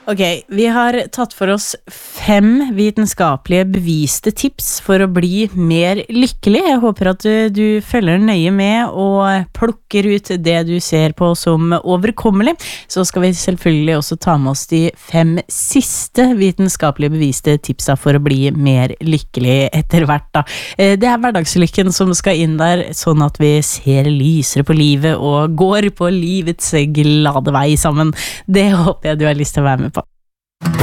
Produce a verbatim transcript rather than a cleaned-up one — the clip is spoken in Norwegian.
Ok, vi har tatt for oss fem vitenskapelige beviste tips for å bli mer lykkelig. Jeg håper at du, du følger nøye med og plukker ut det du ser på som overkommelig. Så skal vi selvfølgelig også ta med oss de fem siste vitenskapelige beviste tipsa for å bli mer lykkelig etter hvert da. Det er hverdagslykken som skal inn der, sånn at vi ser lysere på livet og går på livets glade vei sammen. Det håper jeg du har lyst til å være med